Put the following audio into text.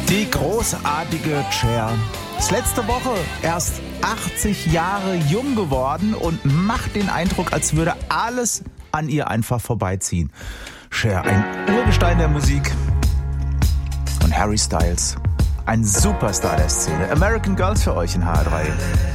Die großartige Cher ist letzte Woche erst 80 Jahre jung geworden und macht den Eindruck, als würde alles an ihr einfach vorbeiziehen. Cher, ein Urgestein der Musik. Und Harry Styles, ein Superstar der Szene. American Girls für euch in HR3.